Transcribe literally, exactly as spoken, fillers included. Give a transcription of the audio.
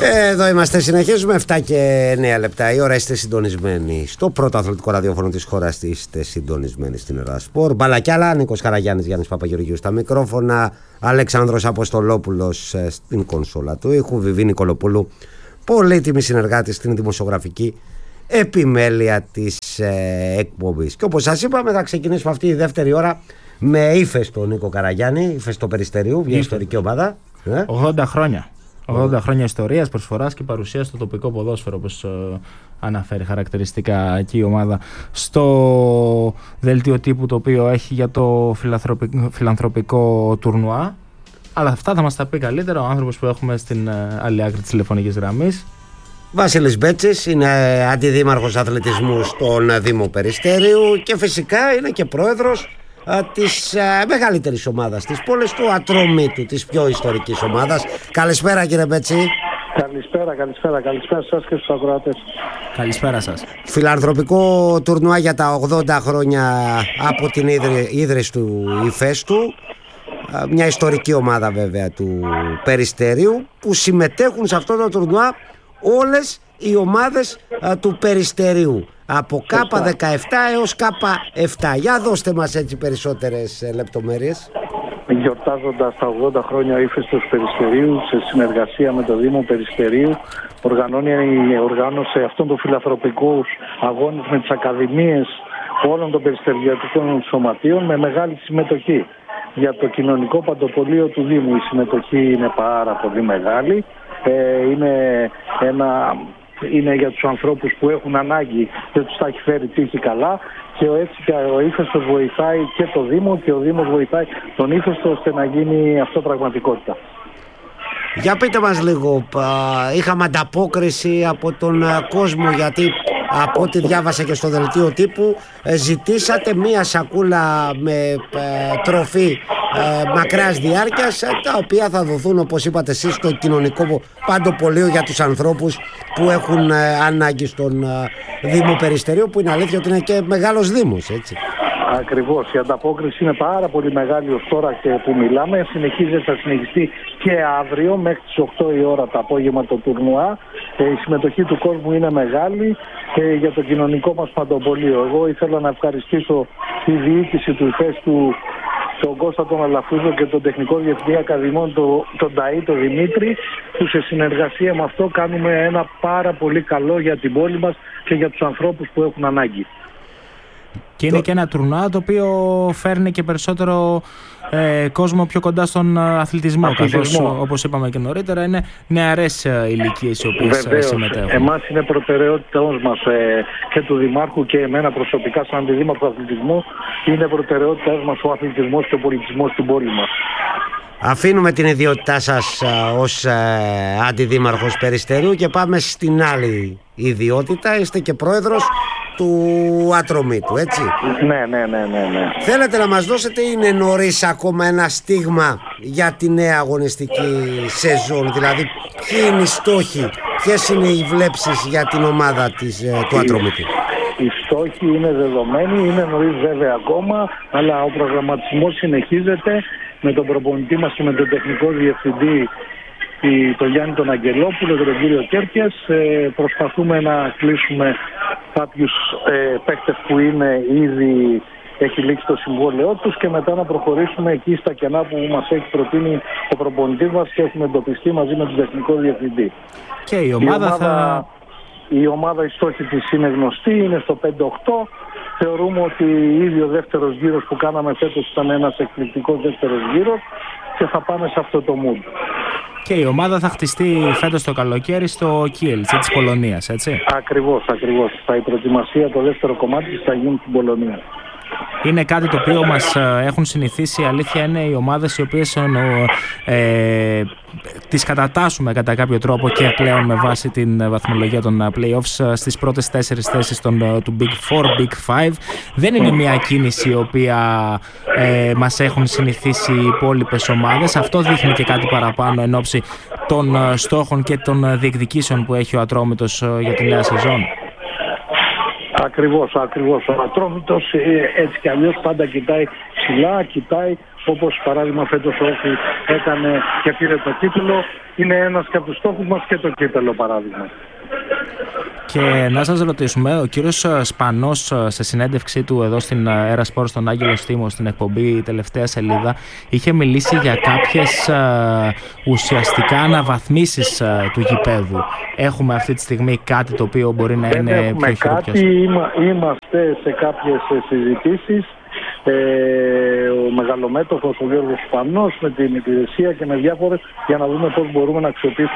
Εδώ είμαστε, συνεχίζουμε εφτά και εννέα λεπτά η ώρα. Είστε συντονισμένοι στο πρώτο αθλητικό ραδιόφωνο της χώρας. Είστε συντονισμένοι στην Ελλάδα Σπορ. Μπάλα κι άλλα, Νίκος Καραγιάννης, Γιάννης Παπαγεωργίου στα μικρόφωνα, Αλέξανδρος Αποστολόπουλος στην κονσόλα του ήχου, Βιβί Νικολοπούλου, πολύτιμη συνεργάτη στην δημοσιογραφική επιμέλεια της ε, εκπομπής. Και όπως σας είπαμε, θα ξεκινήσουμε αυτή η δεύτερη ώρα με ύφεστο Νίκο Καραγιάννη, ύφεστο Περιστερίου, μια ιστορική ομάδα. Ε? ογδόντα χρόνια. ογδόντα χρόνια ιστορίας, προσφοράς και παρουσίας στο τοπικό ποδόσφαιρο, όπως ε, αναφέρει χαρακτηριστικά εκεί η ομάδα στο δελτίο τύπου το οποίο έχει για το φιλανθρωπικό, φιλανθρωπικό τουρνουά. Αλλά αυτά θα μας τα πει καλύτερα ο άνθρωπος που έχουμε στην ε, άλλη άκρη της τηλεφωνικής γραμμής. Βασίλης Μπέτσης, είναι αντιδήμαρχος αθλητισμού στον Δήμο Περιστέριου και φυσικά είναι και πρόεδρος α, της α, μεγαλύτερης ομάδας της πόλης, του Ατρομήτου, της πιο ιστορικής ομάδας. Καλησπέρα κύριε Μπέτση. Καλησπέρα, καλησπέρα, καλησπέρα σας και στους ακροατές. Καλησπέρα σας. Φιλανθρωπικό τουρνουά για τα ογδόντα χρόνια από την ίδρυση του υφέστου. Μια ιστορική ομάδα βέβαια του Περιστέριου, που συμμετέχουν σε αυτό το τουρνουά όλες οι ομάδες α, του Περιστερίου, από Κάπα δεκαεπτά έως Κάπα επτά. Για δώστε μας έτσι περισσότερες ε, λεπτομέρειες. Γιορτάζοντας τα ογδόντα χρόνια ο ύφεστος Περιστερίου, σε συνεργασία με το Δήμο Περιστερίου, οργανώνει, οργάνωσε αυτόν τον φιλανθρωπικό αγώνες με τις ακαδημίες όλων των περιστεριατικών σωματείων με μεγάλη συμμετοχή. Για το κοινωνικό παντοπολείο του Δήμου η συμμετοχή είναι πάρα πολύ μεγάλη. Ε, είναι, ένα, είναι για τους ανθρώπους που έχουν ανάγκη, δεν τους τα έχει φέρει τύχη καλά, και έτσι και ο ύφεστος βοηθάει και το Δήμο και ο Δήμος βοηθάει τον ύφεστο ώστε να γίνει αυτό πραγματικότητα. Για πείτε μας λίγο, είχαμε ανταπόκριση από τον κόσμο, γιατί από ό,τι διάβασα και στο δελτίο τύπου ζητήσατε μία σακούλα με τροφή μακράς διάρκειας, τα οποία θα δοθούν, όπως είπατε εσείς, στο κοινωνικό παντοπολείο για τους ανθρώπους που έχουν ανάγκη στον Δήμο Περιστερίου, που είναι αλήθεια ότι είναι και μεγάλος δήμος, έτσι. Ακριβώς, η ανταπόκριση είναι πάρα πολύ μεγάλη ως τώρα και που μιλάμε. Συνεχίζεται, θα συνεχιστεί και αύριο μέχρι τις οκτώ η ώρα το απόγευμα το τουρνουά. Η συμμετοχή του κόσμου είναι μεγάλη και για το κοινωνικό μας παντοπολείο. Εγώ ήθελα να ευχαριστήσω τη διοίκηση του υφέστου, τον Κώστα τον Αλαφούζο και τον τεχνικό διευθυντή ακαδημών, τον, τον Ταΐ, τον Δημήτρη, που σε συνεργασία με αυτό κάνουμε ένα πάρα πολύ καλό για την πόλη μας και για τους ανθρώπους που έχουν ανάγκη. Και είναι το... και ένα τουρνουά το οποίο φέρνει και περισσότερο ε, κόσμο πιο κοντά στον αθλητισμό, καθώς όπως είπαμε και νωρίτερα είναι νεαρές ε, ηλικίες οι οποίες Βεβαίως, συμμετέχουν. Εμάς είναι προτεραιότητά μας ε, και του Δημάρχου και εμένα προσωπικά σαν αντιδήμαρχο αθλητισμού, είναι προτεραιότητά μας ο αθλητισμός και ο πολιτισμός στην πόλη μας. Αφήνουμε την ιδιότητά σας α, ως α, αντιδήμαρχος Περιστερίου και πάμε στην άλλη ιδιότητα. Είστε και πρόεδρος του Ατρομήτου, έτσι. Ναι, ναι, ναι, ναι, ναι. Θέλετε να μας δώσετε, είναι νωρίς ακόμα, ένα στίγμα για τη νέα αγωνιστική σεζόν? Δηλαδή, ποιοι είναι οι στόχοι, ποιες είναι οι βλέψεις για την ομάδα της, του Ατρομήτου? Οι στόχοι είναι δεδομένοι, είναι νωρίς βέβαια ακόμα, αλλά ο προγραμματισμός συνεχίζεται με τον προπονητή μας και με τον τεχνικό διευθυντή, τον Γιάννη τον Αγγελόπουλο και τον κύριο Κέρκιας. Ε, προσπαθούμε να κλείσουμε κάποιους ε, παίκτες που είναι ήδη, έχει λήξει το συμβόλαιό τους, και μετά να προχωρήσουμε εκεί στα κενά που μας έχει προτείνει ο προπονητής μας και έχουμε εντοπιστεί μαζί με τον τεχνικό διευθυντή. Και η ομάδα, η ομάδα θα... Η ομάδα, η στόχη της είναι γνωστή, είναι στο πέντε οκτώ. Θεωρούμε ότι ήδη ο δεύτερος γύρος που κάναμε φέτος ήταν ένας εκπληκτικός δεύτερος γύρος και θα πάμε σε αυτό το mood. Και η ομάδα θα χτιστεί φέτος το καλοκαίρι στο Kielce της Πολωνίας, έτσι. Ακριβώς, ακριβώς. Θα η προετοιμασία, το δεύτερο κομμάτι θα γίνει στην Πολωνία. Είναι κάτι το οποίο μας έχουν συνηθίσει, η αλήθεια είναι, οι ομάδες οι οποίες ε, τις κατατάσσουμε κατά κάποιο τρόπο και πλέον με βάση την βαθμολογία των playoffs στις πρώτες τέσσερις θέσεις των, του Big Four, Big Five. Δεν είναι μια κίνηση η οποία ε, μας έχουν συνηθίσει οι υπόλοιπες ομάδες. Αυτό δείχνει και κάτι παραπάνω εν ώψη των στόχων και των διεκδικήσεων που έχει ο Ατρόμητος για τη νέα σεζόν. Ακριβώς, ακριβώς. Ο Ατρόμητος έτσι κι αλλιώς πάντα κοιτάει ψηλά, κοιτάει όπως παράδειγμα φέτος ο Όφη έκανε και πήρε το κύπελλο. Είναι ένας και από τους στόχους μας και το κύπελλο παράδειγμα. Και να σας ρωτήσουμε, ο κύριος Σπανός σε συνέντευξή του εδώ στην Έρα Σπορ στον Άγγελο Στήμο, στην εκπομπή τελευταία σελίδα, είχε μιλήσει για κάποιες uh, ουσιαστικά αναβαθμίσεις uh, του γηπέδου. Έχουμε αυτή τη στιγμή κάτι το οποίο μπορεί να Δεν είναι πιο χειροπιαστό? Είμα, είμαστε σε κάποιες συζητήσεις. Ε, ο μεγαλομέτωχος ο Γιώργος Σπανός με την υπηρεσία και με διάφορες για να δούμε πώς μπορούμε να αξιοποιήσουμε